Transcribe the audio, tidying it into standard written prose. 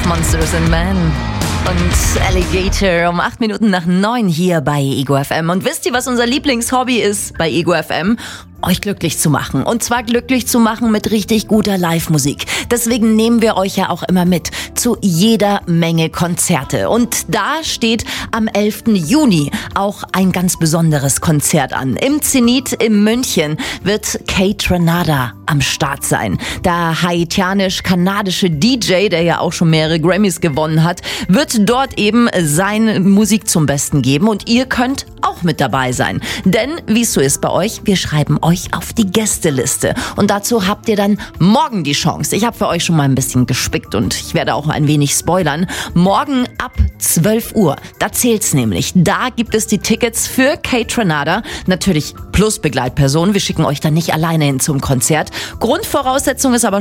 Monsters and Men und Alligator um 8 Minuten nach 9 hier bei Ego FM. Und wisst ihr, was unser Lieblingshobby ist bei Ego FM? Euch glücklich zu machen. Und zwar glücklich zu machen mit richtig guter Live-Musik. Deswegen nehmen wir euch ja auch immer mit zu jeder Menge Konzerte. Und da steht am 11. Juni auch ein ganz besonderes Konzert an. Im Zenit in München wird Kaytranada am Start sein. Der haitianisch-kanadische DJ, der ja auch schon mehrere Grammys gewonnen hat, wird dort eben seine Musik zum Besten geben. Und ihr könnt auch mit dabei sein. Denn, wie es so ist bei euch, wir schreiben euch auf die Gästeliste. Und dazu habt ihr dann morgen die Chance. Ich habe für euch schon mal ein bisschen gespickt und ich werde auch ein wenig spoilern. Morgen ab 12 Uhr, da zählt's nämlich. Da gibt es die Tickets für Kaytranada. Natürlich plus Begleitperson. Wir schicken euch dann nicht alleine hin zum Konzert. Grundvoraussetzung ist aber